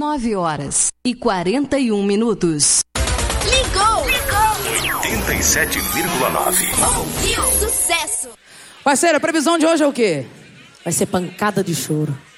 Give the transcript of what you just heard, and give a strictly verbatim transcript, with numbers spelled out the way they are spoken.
nove horas e quarenta e um minutos. Ligou! Ligou! oitenta e sete vírgula nove. Ouviu? Sucesso! Parceira, a previsão de hoje é o quê? Vai ser pancada de choro.